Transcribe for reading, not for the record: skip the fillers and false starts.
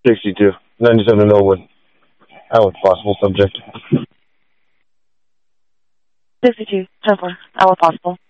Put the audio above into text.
62. 97 Norwood. Hour possible subject. 62. 10-4. Hour possible.